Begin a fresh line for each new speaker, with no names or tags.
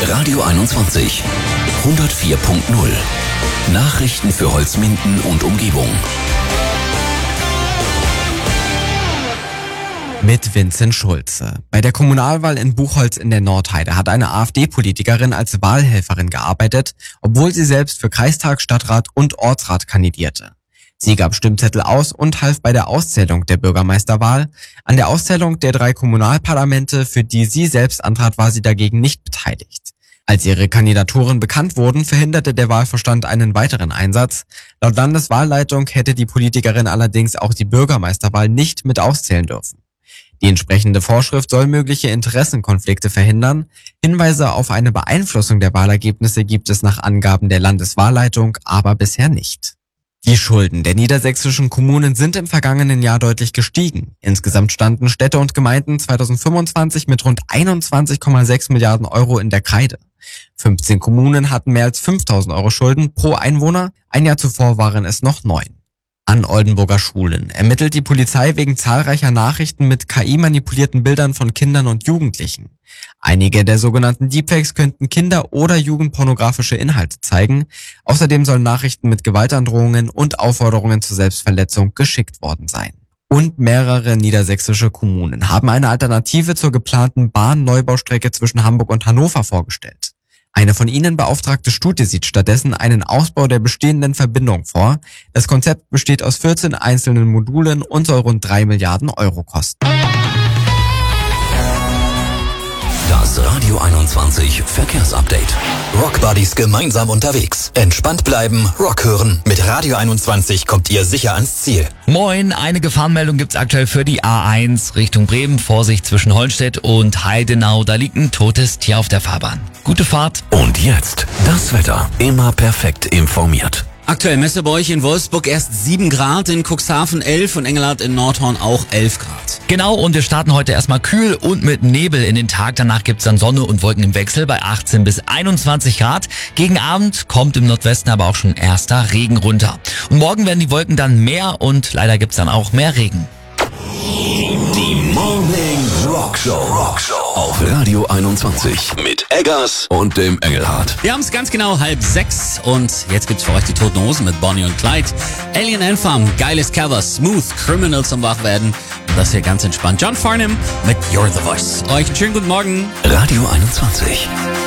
Radio 21 104.0. Nachrichten für Holzminden und Umgebung.
Mit Vincent Schulze. Bei der Kommunalwahl in Buchholz in der Nordheide hat eine AfD-Politikerin als Wahlhelferin gearbeitet, obwohl sie selbst für Kreistag, Stadtrat und Ortsrat kandidierte. Sie gab Stimmzettel aus und half bei der Auszählung der Bürgermeisterwahl. An der Auszählung der 3 Kommunalparlamente, für die sie selbst antrat, war sie dagegen nicht beteiligt. Als ihre Kandidaturen bekannt wurden, verhinderte der Wahlvorstand einen weiteren Einsatz. Laut Landeswahlleitung hätte die Politikerin allerdings auch die Bürgermeisterwahl nicht mit auszählen dürfen. Die entsprechende Vorschrift soll mögliche Interessenkonflikte verhindern. Hinweise auf eine Beeinflussung der Wahlergebnisse gibt es nach Angaben der Landeswahlleitung aber bisher nicht. Die Schulden der niedersächsischen Kommunen sind im vergangenen Jahr deutlich gestiegen. Insgesamt standen Städte und Gemeinden 2025 mit rund 21,6 Milliarden Euro in der Kreide. 15 Kommunen hatten mehr als 5.000 Euro Schulden pro Einwohner. Ein Jahr zuvor waren es noch 9. An Oldenburger Schulen ermittelt die Polizei wegen zahlreicher Nachrichten mit KI-manipulierten Bildern von Kindern und Jugendlichen. Einige der sogenannten Deepfakes könnten Kinder- oder jugendpornografische Inhalte zeigen. Außerdem sollen Nachrichten mit Gewaltandrohungen und Aufforderungen zur Selbstverletzung geschickt worden sein. Und mehrere niedersächsische Kommunen haben eine Alternative zur geplanten Bahnneubaustrecke zwischen Hamburg und Hannover vorgestellt. Eine von ihnen beauftragte Studie sieht stattdessen einen Ausbau der bestehenden Verbindung vor. Das Konzept besteht aus 14 einzelnen Modulen und soll rund 3 Milliarden Euro kosten.
Das Radio 21 Verkehrsupdate.
Rockbuddies gemeinsam unterwegs. Entspannt bleiben, Rock hören. Mit Radio 21 kommt ihr sicher ans Ziel.
Moin, eine Gefahrenmeldung gibt's aktuell für die A1 Richtung Bremen. Vorsicht zwischen Holstedt und Heidenau. Da liegt ein totes Tier auf der Fahrbahn. Gute Fahrt.
Und jetzt das Wetter. Immer perfekt informiert.
Aktuell Messe bei euch in Wolfsburg erst 7 Grad, in Cuxhaven 11 und Engelhardt in Nordhorn auch 11 Grad.
Genau, und wir starten heute erstmal kühl und mit Nebel in den Tag. Danach gibt's dann Sonne und Wolken im Wechsel bei 18 bis 21 Grad. Gegen Abend kommt im Nordwesten aber auch schon erster Regen runter. Und morgen werden die Wolken dann mehr und leider gibt's dann auch mehr Regen.
Die Morning Rockshow auf Radio 21 mit Eggers und dem Engelhardt.
Wir haben es ganz genau 5:30 und jetzt gibt's für euch die Toten Hosen mit Bonnie und Clyde. Alien Ant Farm, geiles Cover, Smooth Criminal zum Wachwerden. Und das hier ganz entspannt. John Farnham mit You're the Voice. Euch einen schönen guten Morgen.
Radio 21.